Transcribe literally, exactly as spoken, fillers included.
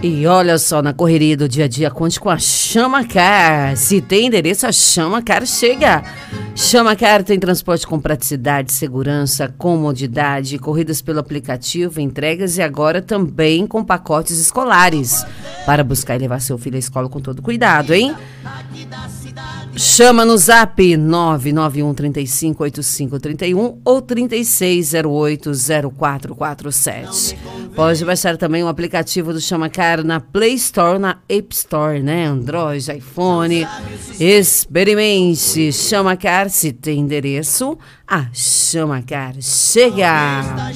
E olha só, na correria do dia a dia, conte com a Chama Car. Se tem endereço, a Chama Car chega. Chama Car tem transporte com praticidade, segurança, comodidade, corridas pelo aplicativo, entregas e agora também com pacotes escolares. Para buscar e levar seu filho à escola com todo cuidado, hein? Chama no zap nove nove um, três cinco, oito cinco três um ou trinta e seis zero oito, zero quatro quatro sete. Pode baixar também o aplicativo do Chama Car na Play Store, na App Store, né? Android, iPhone. Experimente. Chama Car, se tem endereço, a Chama Car chega.